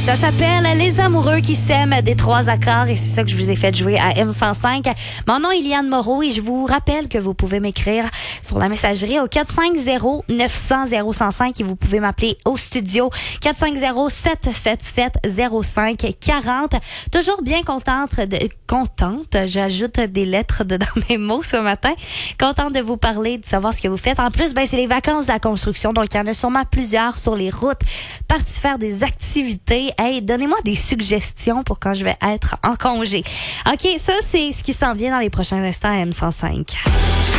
Ça s'appelle Les Amoureux qui s'aiment des 3 accords et c'est ça que je vous ai fait jouer à M105. Mon nom est Iliane Moreau et je vous rappelle que vous pouvez m'écrire sur la messagerie au 450-900-0105 et vous pouvez m'appeler au studio 450-777-0540. Toujours bien contente, j'ajoute des lettres dans mes mots ce matin. Contente de vous parler, de savoir ce que vous faites. En plus, c'est les vacances de la construction, donc il y en a sûrement plusieurs sur les routes. Parti faire des activités. Hey, donnez-moi des suggestions pour quand je vais être en congé. OK, ça, c'est ce qui s'en vient dans les prochains instants à M105.